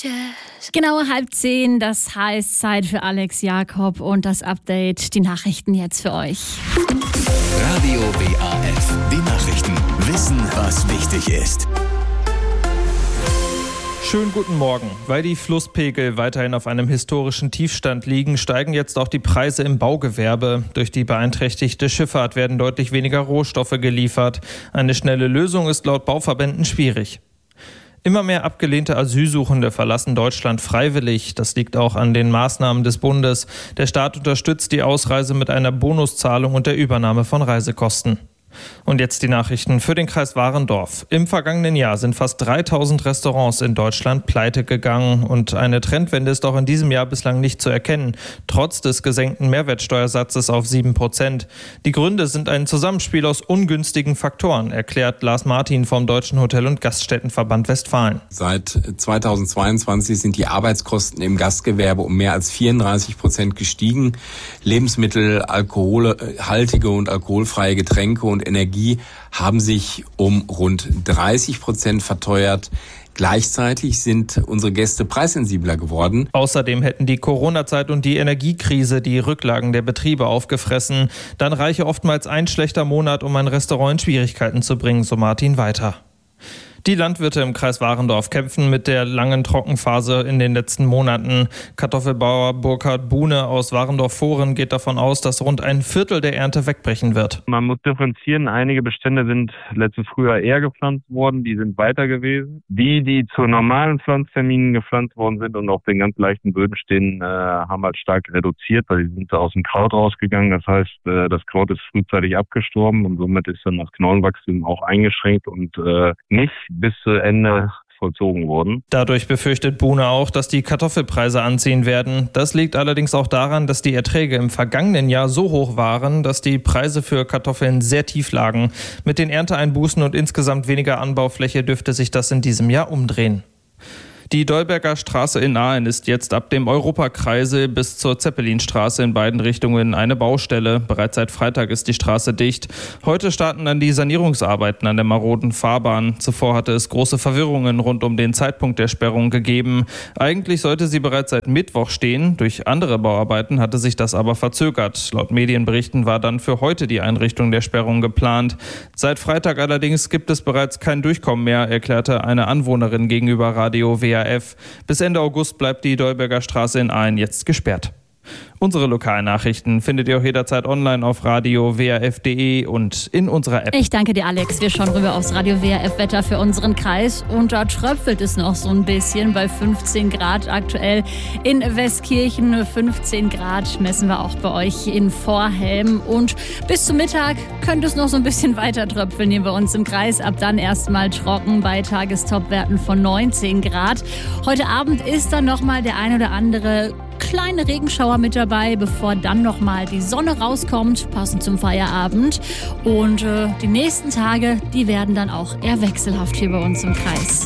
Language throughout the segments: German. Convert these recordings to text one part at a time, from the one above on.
Genau 9:30, das heißt Zeit für Alex Jakob und das Update, die Nachrichten jetzt für euch. Radio WAF, die Nachrichten. Wissen, was wichtig ist. Schönen guten Morgen. Weil die Flusspegel weiterhin auf einem historischen Tiefstand liegen, steigen jetzt auch die Preise im Baugewerbe. Durch die beeinträchtigte Schifffahrt werden deutlich weniger Rohstoffe geliefert. Eine schnelle Lösung ist laut Bauverbänden schwierig. Immer mehr abgelehnte Asylsuchende verlassen Deutschland freiwillig. Das liegt auch an den Maßnahmen des Bundes. Der Staat unterstützt die Ausreise mit einer Bonuszahlung und der Übernahme von Reisekosten. Und jetzt die Nachrichten für den Kreis Warendorf. Im vergangenen Jahr sind fast 3000 Restaurants in Deutschland pleite gegangen und eine Trendwende ist auch in diesem Jahr bislang nicht zu erkennen, trotz des gesenkten Mehrwertsteuersatzes auf 7%. Die Gründe sind ein Zusammenspiel aus ungünstigen Faktoren, erklärt Lars Martin vom Deutschen Hotel- und Gaststättenverband Westfalen. Seit 2022 sind die Arbeitskosten im Gastgewerbe um mehr als 34% gestiegen. Lebensmittel, alkoholhaltige und alkoholfreie Getränke und Energie haben sich um rund 30% verteuert. Gleichzeitig sind unsere Gäste preissensibler geworden. Außerdem hätten die Corona-Zeit und die Energiekrise die Rücklagen der Betriebe aufgefressen. Dann reiche oftmals ein schlechter Monat, um ein Restaurant in Schwierigkeiten zu bringen, so Martin weiter. Die Landwirte im Kreis Warendorf kämpfen mit der langen Trockenphase in den letzten Monaten. Kartoffelbauer Burkhard Buhne aus Warendorf-Vohren geht davon aus, dass rund ein Viertel der Ernte wegbrechen wird. Man muss differenzieren. Einige Bestände sind letztes Frühjahr eher gepflanzt worden, die sind weiter gewesen. Die zu normalen Pflanzterminen gepflanzt worden sind und auf den ganz leichten Böden stehen, haben halt stark reduziert, weil die sind aus dem Kraut rausgegangen. Das heißt, das Kraut ist frühzeitig abgestorben und somit ist dann das Knollenwachstum auch eingeschränkt und nicht bis zu Ende vollzogen wurden. Dadurch befürchtet Buhne auch, dass die Kartoffelpreise anziehen werden. Das liegt allerdings auch daran, dass die Erträge im vergangenen Jahr so hoch waren, dass die Preise für Kartoffeln sehr tief lagen. Mit den Ernteeinbußen und insgesamt weniger Anbaufläche dürfte sich das in diesem Jahr umdrehen. Die Dolberger Straße in Aalen ist jetzt ab dem Europakreisel bis zur Zeppelinstraße in beiden Richtungen eine Baustelle. Bereits seit Freitag ist die Straße dicht. Heute starten dann die Sanierungsarbeiten an der maroden Fahrbahn. Zuvor hatte es große Verwirrungen rund um den Zeitpunkt der Sperrung gegeben. Eigentlich sollte sie bereits seit Mittwoch stehen. Durch andere Bauarbeiten hatte sich das aber verzögert. Laut Medienberichten war dann für heute die Einrichtung der Sperrung geplant. Seit Freitag allerdings gibt es bereits kein Durchkommen mehr, erklärte eine Anwohnerin gegenüber Radio WAF. Bis Ende August bleibt die Dolberger Straße in Aalen jetzt gesperrt. Unsere Lokalnachrichten findet ihr auch jederzeit online auf radio-waf.de und in unserer App. Ich danke dir, Alex. Wir schauen rüber aufs Radio WAF-Wetter für unseren Kreis. Und da tröpfelt es noch so ein bisschen bei 15 Grad aktuell in Westkirchen. 15 Grad messen wir auch bei euch in Vorhelm. Und bis zum Mittag könnte es noch so ein bisschen weiter tröpfeln hier bei uns im Kreis. Ab dann erstmal trocken bei Tagestopwerten von 19 Grad. Heute Abend ist dann nochmal der ein oder andere kleine Regenschauer mit dabei, bevor dann nochmal die Sonne rauskommt, passend zum Feierabend. Und die nächsten Tage, die werden dann auch eher wechselhaft hier bei uns im Kreis.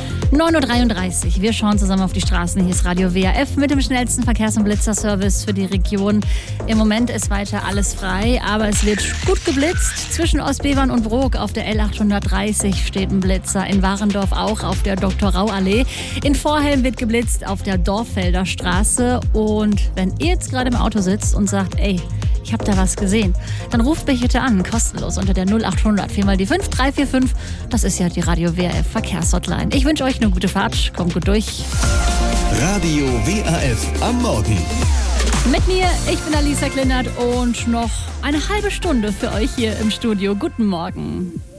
9:33 Uhr. Wir schauen zusammen auf die Straßen. Hier ist Radio WAF mit dem schnellsten Verkehrs- und Blitzerservice für die Region. Im Moment ist weiter alles frei, aber es wird gut geblitzt. Zwischen Ostbevern und Brok auf der L830 steht ein Blitzer. In Warendorf auch auf der Dr.-Rau-Allee. In Vorhelm wird geblitzt auf der Dorffelder Straße. Und wenn ihr jetzt gerade im Auto sitzt und sagt, ey, ich habe da was gesehen, dann ruft mich bitte an, kostenlos unter der 0800 4 die 5 345. Das ist ja die Radio WAF Verkehrshotline. Ich wünsche euch eine gute Fahrt, kommt gut durch. Radio WAF am Morgen. Mit mir, ich bin Alisa Kleinert und noch eine halbe Stunde für euch hier im Studio. Guten Morgen.